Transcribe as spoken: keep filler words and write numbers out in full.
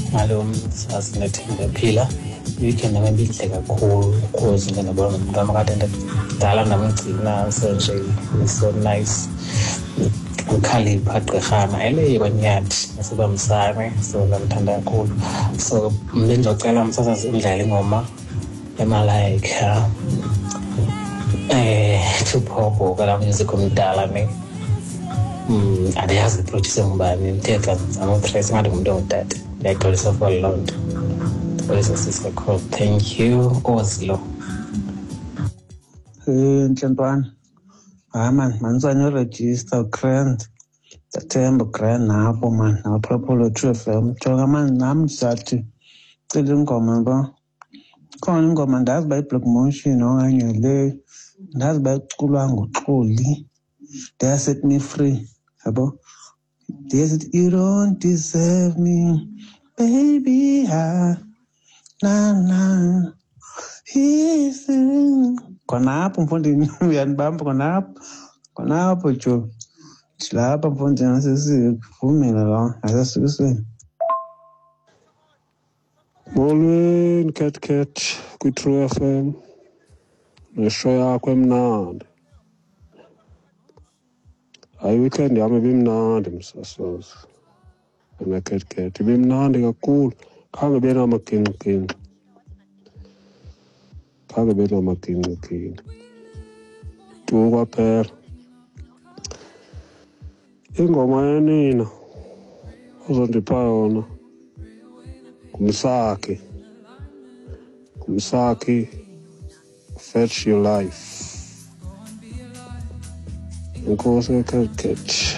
ngalo msasinethi ngiphila weekend ngambihle kakhulu cause nginabona umuntu amakade ndadala namgcina so nje so nice ukhalipha gqirhana ele kwanyathi asibamsane so ngamthanda kakhulu so bengizocela umsasazi udlale ingoma emalayika eh Tupogo kala music omdala ne mm adiyazi producer ngubani ngithetha amapress ngathi umuntu ongutata ngiyaqolisa for a lot Polisa sister called thank you Oslo eh Nhlentwana ah man manzanya register grant September grant napho man apropolo two F M jonga man nami sathi cela ingoma ba khona ingoma ndazi bayi Black Motion okanye le ndazi bayiculwa ngoXoli they set me free yabo they said you don't deserve me baby ah na na he's khonapho mfondini uyanibamba khonapho khonapho jo silapha mfondini asesivumela la asesikuseni Molweni cat cat kwi-True F M neshow yakho emnandi hayi weekend yami ibimnandi msasozi ena cat cat ibimnandi kakhulu khange benamaginqiginqi khange benamaginqiginqi tu kwaphela ingoma yenina uzondipha yona kumsakhe kumsakhe fetch your life inkosi cat cat